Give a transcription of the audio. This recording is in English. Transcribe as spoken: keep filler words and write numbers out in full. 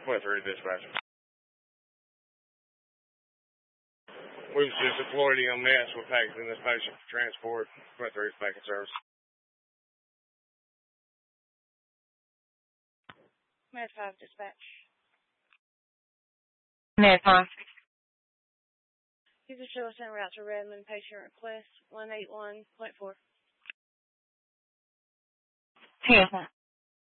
twenty-three dispatch. We've just deployed E M S. We're packaging this patient for transport. twenty-three is back in service. Med five dispatch. Med five. User show sent route to Redmond. Patient request one eight one point four. ten.